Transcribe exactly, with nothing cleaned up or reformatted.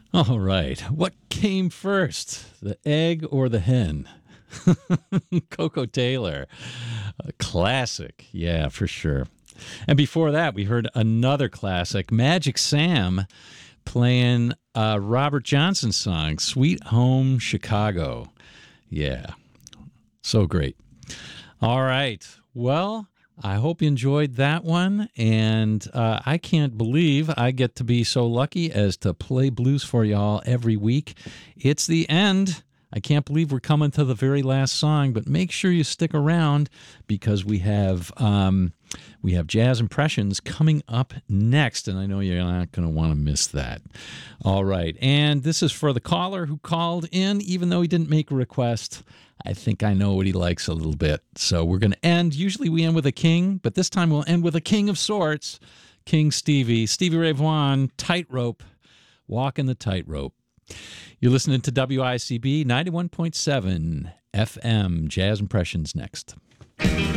All right. What came first, the egg or the hen? Coco Taylor. A classic. Yeah, for sure. And before that, we heard another classic, Magic Sam, playing a Robert Johnson song, Sweet Home Chicago. Yeah, so great. All right. Well, I hope you enjoyed that one. And uh, I can't believe I get to be so lucky as to play blues for y'all every week. It's the end. I can't believe we're coming to the very last song, but make sure you stick around because we have um, we have Jazz Impressions coming up next, and I know you're not going to want to miss that. All right, and this is for the caller who called in, even though he didn't make a request. I think I know what he likes a little bit. So we're going to end. Usually we end with a king, but this time we'll end with a king of sorts, King Stevie. Stevie Ray Vaughan, Tightrope, Walking the Tightrope. You're listening to W I C B ninety-one point seven F M. Jazz Impressions next.